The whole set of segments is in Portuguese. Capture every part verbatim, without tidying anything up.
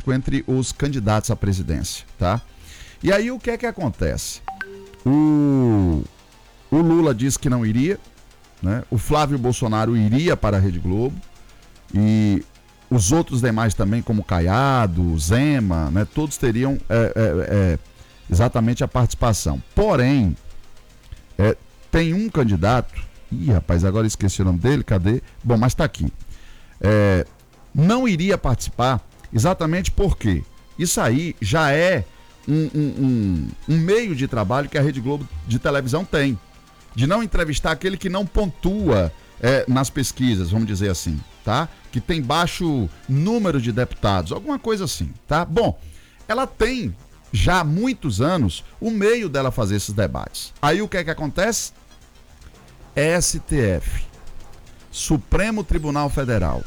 político entre os candidatos à presidência, tá? E aí o que é que acontece? O, o Lula disse que não iria, né? O Flávio Bolsonaro iria para a Rede Globo e os outros demais também, como Caiado, Zema, né? Todos teriam é, é, é, exatamente a participação. Porém, é, tem um candidato, ih rapaz, agora esqueci o nome dele, cadê? Bom, mas tá aqui. É, não iria participar exatamente porque isso aí já é um, um, um, um meio de trabalho que a Rede Globo de televisão tem, de não entrevistar aquele que não pontua é, nas pesquisas, vamos dizer assim, tá? Que tem baixo número de deputados, alguma coisa assim, tá? Bom, ela tem já há muitos anos o meio dela fazer esses debates. Aí o que é que acontece? S T F, Supremo Tribunal Federal,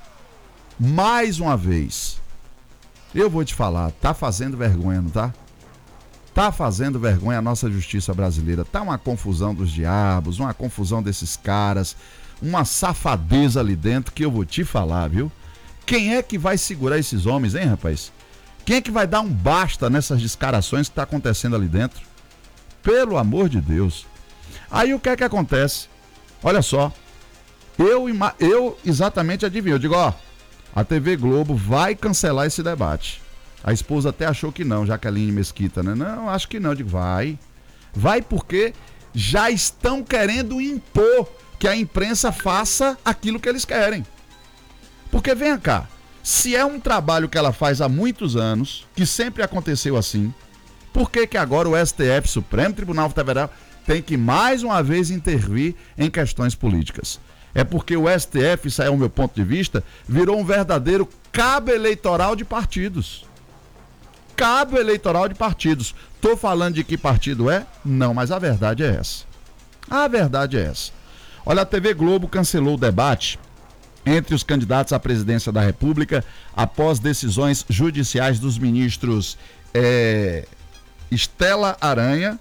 mais uma vez, eu vou te falar, tá fazendo vergonha, não tá? Tá fazendo vergonha a nossa justiça brasileira. Tá uma confusão dos diabos, uma confusão desses caras, uma safadeza ali dentro que eu vou te falar, viu? Quem é que vai segurar esses homens, hein, rapaz? Quem é que vai dar um basta nessas descarações que tá acontecendo ali dentro? Pelo amor de Deus. Aí o que é que acontece? Olha só, eu, eu exatamente adivinho, eu digo, ó, a T V Globo vai cancelar esse debate. A esposa até achou que não, Jaqueline Mesquita, né? Não, acho que não, eu digo, vai. Vai porque já estão querendo impor que a imprensa faça aquilo que eles querem. Porque vem cá, se é um trabalho que ela faz há muitos anos, que sempre aconteceu assim, por que que agora o S T F, Supremo Tribunal Federal, tem que mais uma vez intervir em questões políticas? É porque o S T F, isso aí é o meu ponto de vista, virou um verdadeiro cabo eleitoral de partidos. Cabo eleitoral de partidos. Tô falando de que partido é? Não, mas a verdade é essa. A verdade é essa. Olha, a T V Globo cancelou o debate entre os candidatos à presidência da República após decisões judiciais dos ministros é, Estela Aranha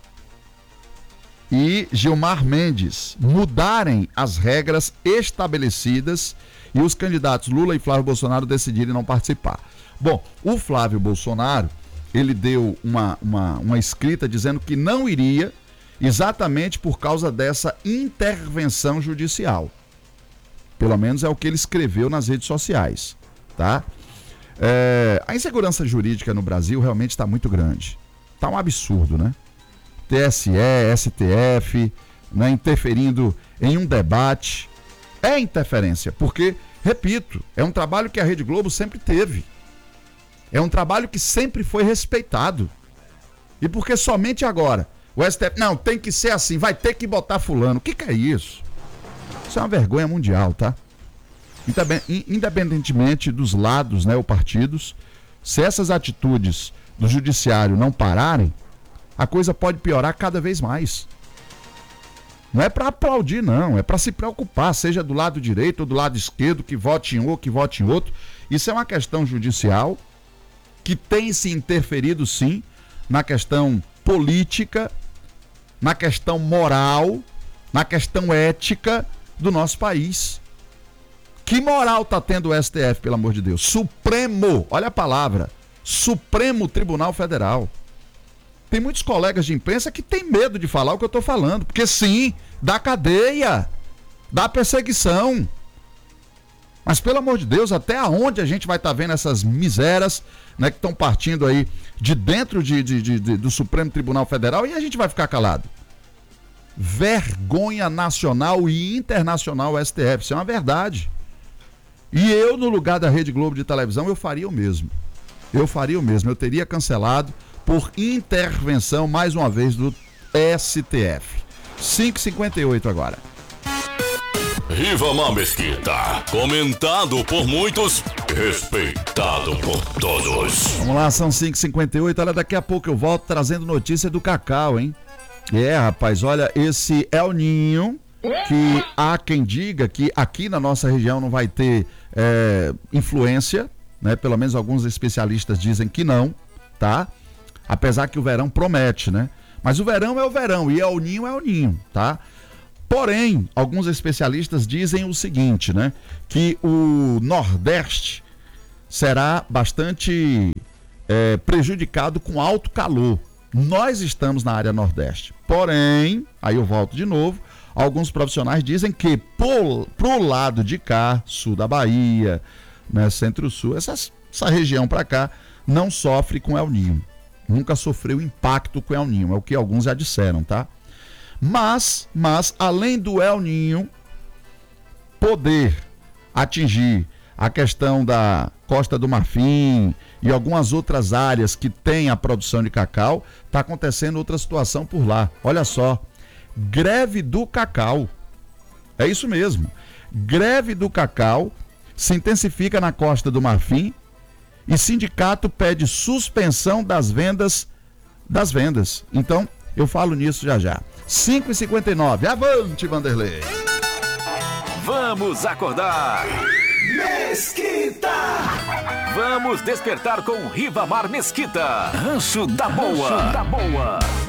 e Gilmar Mendes mudarem as regras estabelecidas e os candidatos Lula e Flávio Bolsonaro decidirem não participar. Bom, o Flávio Bolsonaro, ele deu uma, uma, uma escrita dizendo que não iria exatamente por causa dessa intervenção judicial. Pelo menos é o que ele escreveu nas redes sociais, tá? É, a insegurança jurídica no Brasil realmente está muito grande. Está um absurdo, né? T S E, S T F, né, interferindo em um debate. É interferência, porque, repito, é um trabalho que a Rede Globo sempre teve. É um trabalho que sempre foi respeitado. E porque somente agora o S T F, não, tem que ser assim, vai ter que botar fulano. O que que é isso? Isso é uma vergonha mundial, tá? Independentemente dos lados, né, ou partidos, se essas atitudes do judiciário não pararem, a coisa pode piorar cada vez mais. Não é para aplaudir, não, é para se preocupar, seja do lado direito ou do lado esquerdo, que vote em um ou que vote em outro. Isso é uma questão judicial que tem se interferido, sim, na questão política, na questão moral, na questão ética do nosso país. Que moral está tendo o S T F, pelo amor de Deus? Supremo, olha a palavra, Supremo Tribunal Federal. Tem muitos colegas de imprensa que têm medo de falar o que eu estou falando, porque sim, dá cadeia, dá perseguição. Mas pelo amor de Deus, até aonde a gente vai estar tá vendo essas misérias, né, que estão partindo aí de dentro de, de, de, de, do Supremo Tribunal Federal, e a gente vai ficar calado? Vergonha nacional e internacional o S T F, isso é uma verdade. E eu, no lugar da Rede Globo de televisão, eu faria o mesmo. Eu faria o mesmo, eu teria cancelado por intervenção, mais uma vez, do S T F. cinco e cinquenta e oito agora. Rivamar Mesquita, comentado por muitos, respeitado por todos. Vamos lá, são cinco e cinquenta e oito, olha, daqui a pouco eu volto trazendo notícia do cacau, hein? É, rapaz, olha, esse El Ninho, que há quem diga que aqui na nossa região não vai ter é, influência, né? Pelo menos alguns especialistas dizem que não, tá? Apesar que o verão promete, né? Mas o verão é o verão e El Ninho é o Ninho, tá? Porém, alguns especialistas dizem o seguinte, né? Que o Nordeste será bastante é, prejudicado com alto calor. Nós estamos na área nordeste. Porém, aí eu volto de novo, alguns profissionais dizem que para o lado de cá, sul da Bahia, né, centro-sul, essas, essa região para cá, não sofre com El Niño. Nunca sofreu impacto com El Niño, é o que alguns já disseram, tá? Mas, mas além do El Niño poder atingir a questão da Costa do Marfim e algumas outras áreas que tem a produção de cacau, está acontecendo outra situação por lá. Olha só, greve do cacau. É isso mesmo. Greve do cacau se intensifica na Costa do Marfim e sindicato pede suspensão das vendas das vendas. Então, eu falo nisso já já. cinco e cinquenta e nove. Avante, Vanderlei. Vamos acordar. Mesquita! Vamos despertar com Rivamar Mesquita. Rancho da Boa. Rancho da Boa.